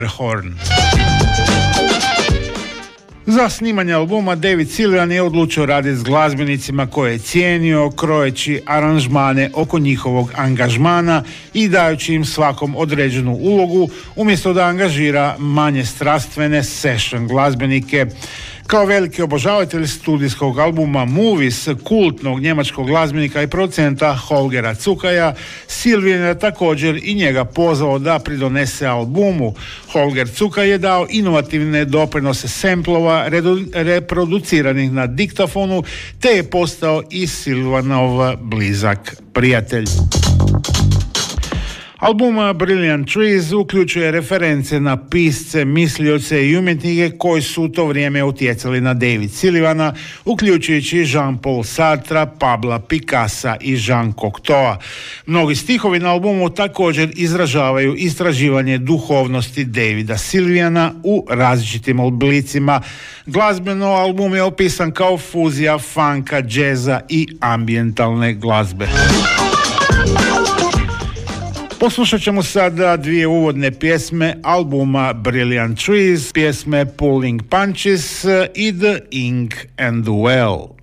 Horn. Za snimanje albuma David Sylvian je odlučio raditi s glazbenicima koje je cijenio, krojeći aranžmane oko njihovog angažmana i dajući im svakom određenu ulogu, umjesto da angažira manje strastvene session glazbenike. Kao veliki obožavatelj studijskog albuma Movies, kultnog njemačkog glazbenika i producenta Holgera Zuckaja, Sylvian je također i njega pozvao da pridonese albumu. Holger Zuckaj je dao inovativne doprinose samplova reproduciranih na diktafonu, te je postao i Sylvianov blizak prijatelj. Album Brilliant Trees uključuje reference na pisce, mislioce i umjetnike koji su u to vrijeme utjecali na David Sylviana, uključujući Jean-Paul Sartra, Pabla Picassa i Jean Cocteau. Mnogi stihovi na albumu također izražavaju istraživanje duhovnosti Davida Sylviana u različitim oblicima. Glazbeno album je opisan kao fuzija funka, džeza i ambijentalne glazbe. Poslušat ćemo sada dvije uvodne pjesme albuma Brilliant Trees, pjesme Pulling Punches i The Ink and the Well.